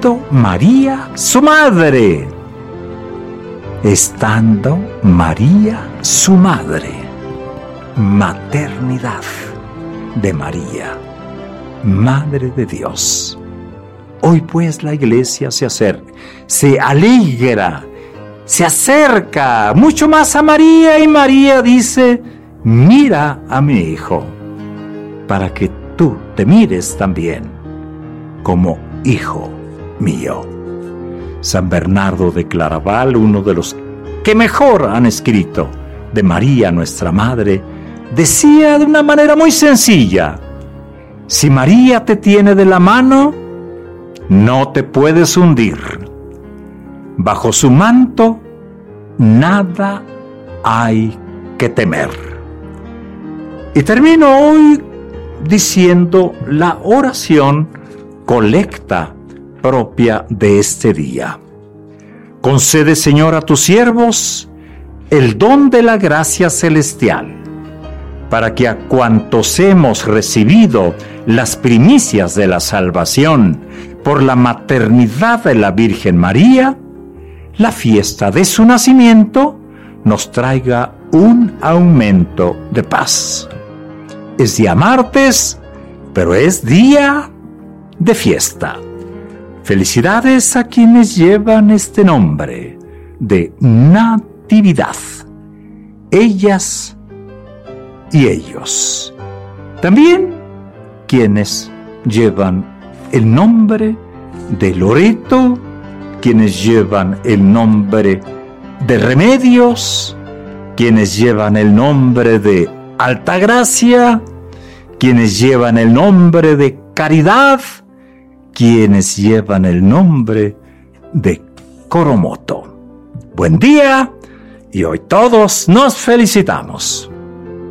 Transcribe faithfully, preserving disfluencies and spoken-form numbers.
estando María su madre. Estando María su madre. Maternidad de María, Madre de Dios. Hoy pues la iglesia se acerca, se alegra, se acerca mucho más a María, y María dice: mira a mi hijo, para que tú te mires también como hijo mío. San Bernardo de Claraval, uno de los que mejor han escrito de María nuestra Madre, decía de una manera muy sencilla: si María te tiene de la mano, no te puedes hundir. Bajo su manto, nada hay que temer. Y termino hoy diciendo la oración colecta propia de este día. Concede, Señor, a tus siervos el don de la gracia celestial, para que a cuantos hemos recibido las primicias de la salvación por la maternidad de la Virgen María, la fiesta de su nacimiento nos traiga un aumento de paz. Es día martes, pero es día de fiesta. Felicidades a quienes llevan este nombre de Natividad, ellas y ellos. También quienes llevan el nombre de Loreto, quienes llevan el nombre de Remedios, quienes llevan el nombre de Altagracia, quienes llevan el nombre de Caridad, quienes llevan el nombre de Coromoto. Buen día, y hoy todos nos felicitamos.